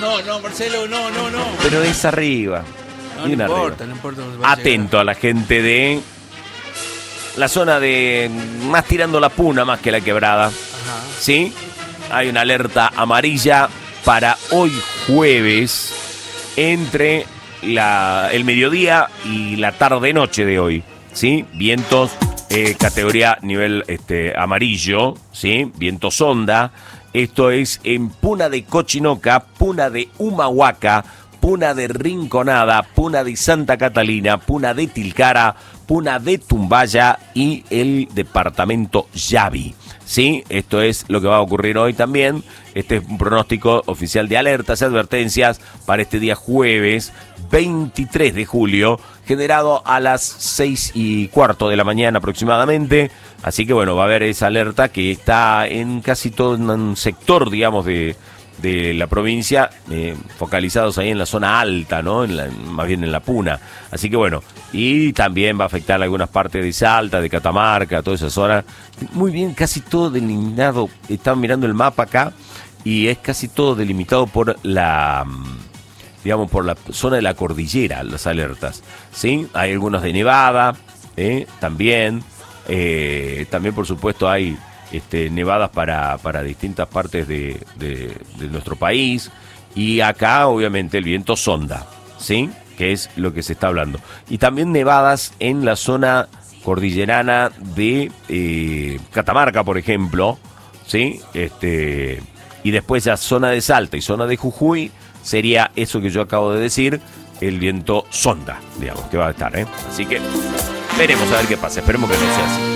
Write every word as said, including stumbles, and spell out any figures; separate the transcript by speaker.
Speaker 1: no, no, Marcelo, no, no, no.
Speaker 2: Pero es arriba.
Speaker 1: No, no importa, no importa.
Speaker 2: Atento a la gente de la zona de más tirando la Puna más que la Quebrada.
Speaker 1: Ajá.
Speaker 2: ¿Sí? Hay una alerta amarilla para hoy jueves entre la, el mediodía y la tarde-noche de hoy. ¿Sí? Vientos eh, categoría nivel este, amarillo. ¿Sí? Vientos onda. Esto es en Puna de Cochinoca, Puna de Humahuaca, Puna de Rinconada, Puna de Santa Catalina, Puna de Tilcara, Puna de Tumbaya y el departamento Yavi. ¿Sí? Esto es lo que va a ocurrir hoy también. Este es un pronóstico oficial de alertas y advertencias para este día jueves veintitrés de julio, generado a las seis y cuarto de la mañana aproximadamente. Así que bueno, va a haber esa alerta que está en casi todo un sector, digamos, de, de la provincia, eh, focalizados ahí en la zona alta, ¿no? En la, más bien en la Puna. Así que bueno, y también va a afectar algunas partes de Salta, de Catamarca, toda esa zona. Muy bien, casi todo delimitado. Están mirando el mapa acá y es casi todo delimitado por la... digamos, por la zona de la cordillera, las alertas, ¿sí? Hay algunos de nevada, ¿eh? También, eh, también por supuesto hay este, nevadas para, para distintas partes de, de, de nuestro país, y acá obviamente el viento sonda, ¿sí? Que es lo que se está hablando. Y también nevadas en la zona cordillerana de eh, Catamarca, por ejemplo, ¿sí? Este, y después ya zona de Salta y zona de Jujuy, sería eso que yo acabo de decir, el viento sonda, digamos, que va a estar, ¿eh? Así que veremos a ver qué pasa, esperemos que no sea así.